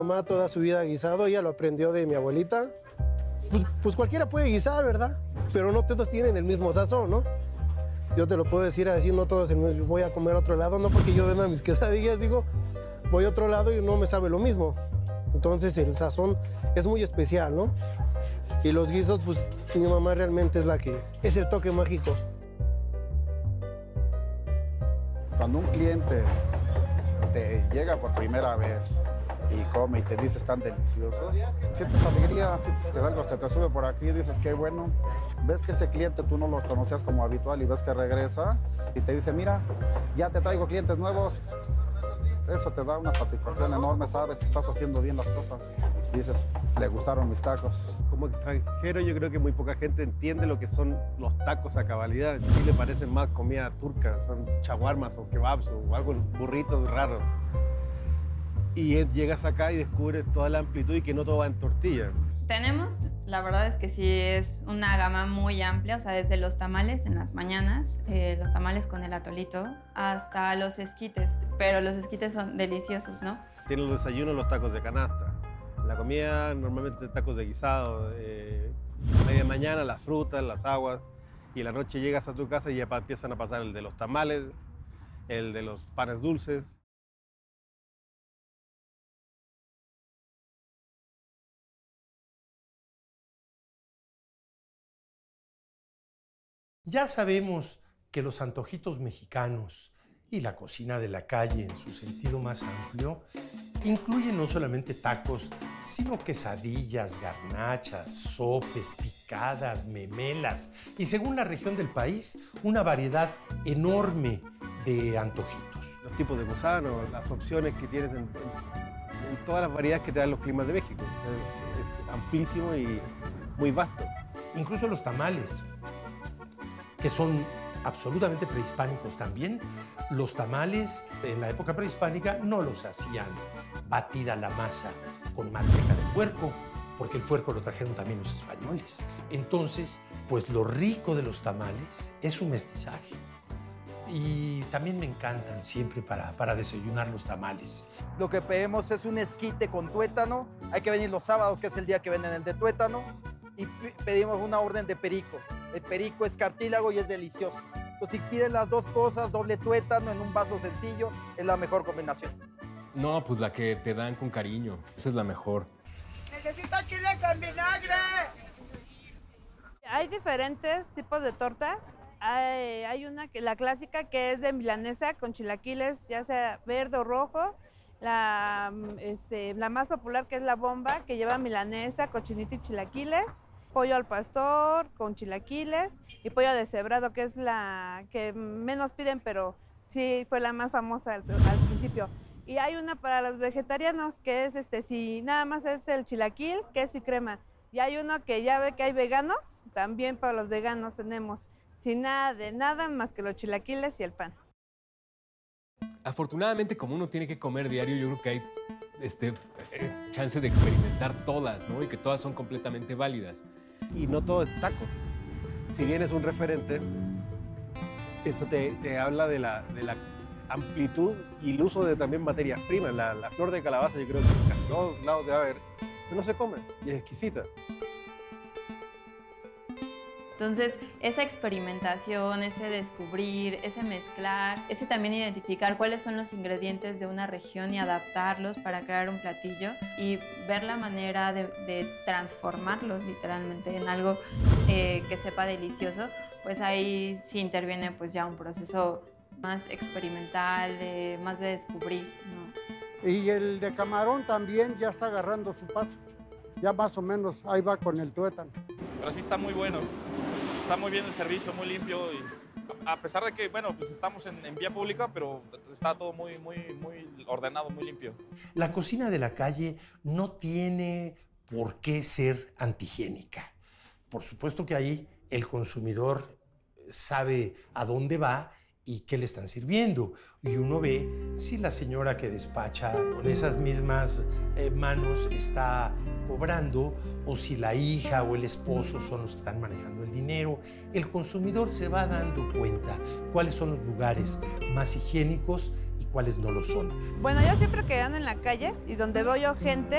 Mamá toda su vida ha guisado, ella lo aprendió de mi abuelita. Pues cualquiera puede guisar, ¿verdad? Pero no todos tienen el mismo sazón, ¿no? Yo te lo puedo decir así, no todos voy a comer a otro lado, no porque yo venda mis quesadillas, digo, voy a otro lado y no me sabe lo mismo. Entonces el sazón es muy especial, ¿no? Y los guisos, pues mi mamá realmente es la que es el toque mágico. Cuando un cliente te llega por primera vez y come y te dice están deliciosos, sientes alegría, sientes que algo se te sube por aquí y dices qué bueno. Ves que ese cliente tú no lo conocías como habitual y ves que regresa y te dice, mira, ya te traigo clientes nuevos. Eso te da una satisfacción enorme, sabes que estás haciendo bien las cosas. Y dices, le gustaron mis tacos. Como extranjero yo creo que muy poca gente entiende lo que son los tacos a cabalidad. En Chile parecen más comida turca, son shawarmas o kebabs o algo, burritos raros. Y llegas acá y descubres toda la amplitud y que no todo va en tortilla. Tenemos, la verdad es que sí es una gama muy amplia, o sea, desde los tamales en las mañanas, los tamales con el atolito, hasta los esquites, pero los esquites son deliciosos, ¿no? Tienen los desayunos, los tacos de canasta. La comida, normalmente tacos de guisado, media mañana las frutas, las aguas, y en la noche llegas a tu casa y ya empiezan a pasar el de los tamales, el de los panes dulces. Ya sabemos que los antojitos mexicanos y la cocina de la calle en su sentido más amplio incluyen no solamente tacos, sino quesadillas, garnachas, sopes, picadas, memelas y según la región del país, una variedad enorme de antojitos. Los tipos de gusano, las opciones que tienes en todas las variedades que te dan los climas de México. Es amplísimo y muy vasto. Incluso los tamales, que son absolutamente prehispánicos también. Los tamales en la época prehispánica no los hacían batida la masa con manteca de puerco, porque el puerco lo trajeron también los españoles. Entonces, pues lo rico de los tamales es su mestizaje. Y también me encantan siempre para desayunar los tamales. Lo que pedimos es un esquite con tuétano. Hay que venir los sábados, que es el día que venden el de tuétano. Y pedimos una orden de perico. El perico es cartílago y es delicioso. Entonces, si pides las dos cosas, doble tuétano en un vaso sencillo, es la mejor combinación. No, pues la que te dan con cariño. Esa es la mejor. ¡Necesito chiles en vinagre! Hay diferentes tipos de tortas. Hay una, la clásica, que es de milanesa con chilaquiles, ya sea verde o rojo. La más popular, que es la bomba, que lleva milanesa, cochinita y chilaquiles. Pollo al pastor con chilaquiles y pollo deshebrado, que es la que menos piden, pero sí fue la más famosa al principio. Y hay una para los vegetarianos, que es si nada más es el chilaquil, queso y crema. Y hay uno que ya ve que hay veganos, también para los veganos tenemos, sin nada de nada más que los chilaquiles y el pan. Afortunadamente, como uno tiene que comer diario, yo creo que hay chance de experimentar todas, ¿no? Y que todas son completamente válidas. Y no todo es taco. Si bien es un referente, eso te habla de la amplitud y el uso de también materias primas. La flor de calabaza, yo creo que en casi todos lados debe haber, pero no se come y es exquisita. Entonces, esa experimentación, ese descubrir, ese mezclar, ese también identificar cuáles son los ingredientes de una región y adaptarlos para crear un platillo y ver la manera de transformarlos literalmente en algo que sepa delicioso, pues ahí sí interviene pues ya un proceso más experimental, más de descubrir, ¿no? Y el de camarón también ya está agarrando su paso. Ya más o menos ahí va con el tuétano. Pero sí está muy bueno. Está muy bien el servicio, muy limpio. Y a pesar de que, bueno, pues estamos en vía pública, pero está todo muy ordenado, muy limpio. La cocina de la calle no tiene por qué ser antihigiénica. Por supuesto que ahí el consumidor sabe a dónde va y qué le están sirviendo. Y uno ve si la señora que despacha con esas mismas manos está cobrando o si la hija o el esposo son los que están manejando el dinero. El consumidor se va dando cuenta cuáles son los lugares más higiénicos y cuáles no lo son. Bueno, yo siempre que ando en la calle y donde veo yo gente,